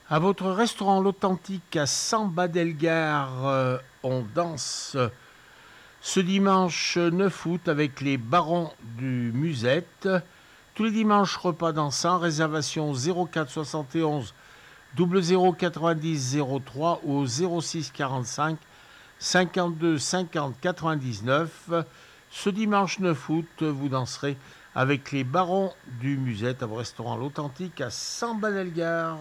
À votre restaurant L'Authentique à Samba-Delgare, on danse ce dimanche 9 août avec les Barons du Musette. Tous les dimanches, repas dansant, réservation 04 71 00 90 03 ou 06 45 52 50 99. Ce dimanche 9 août, vous danserez avec les Barons du Musette à votre restaurant L'Authentique à Samba-Delgare.